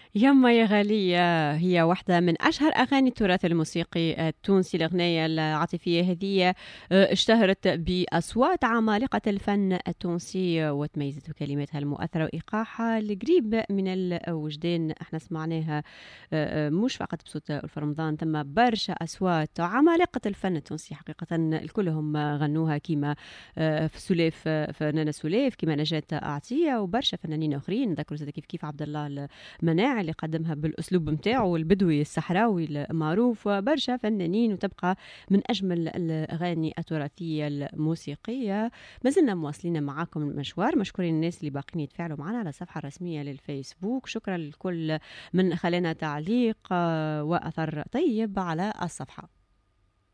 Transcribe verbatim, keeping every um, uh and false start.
يما يا غالية هي واحدة من أشهر أغاني التراث الموسيقي التونسي. الأغنية العاطفية هذه آه، اشتهرت بأصوات عمالقة الفن التونسي، وتميزت بكلماتها المؤثرة وإيقاعها القريب من الوجدان. احنا سمعناها آه، آه، مش فقط بصوت ألفة رمضان، ثم برشا أصوات عمالقة الفن التونسي حقيقة الكلهم غنوها، كيما آه، في سلاف آه، فنانة سلاف، كيما نجاة عطية وبرشا فنانين آخرين. نذكروا زاد كيف كيف عبد الله مناع اللي قدمها بالأسلوب متاعه البدوي الصحراوي المعروف، وبرشا فنانين، وتبقى من أجمل الأغاني التراثية الموسيقية. ما زلنا مواصلين معاكم المشوار، مشكورين الناس اللي باقين يتفاعلوا معنا على الصفحة الرسمية للفيسبوك. شكرا لكل من خلينا تعليق آه، وأثر طيب على الصفحة.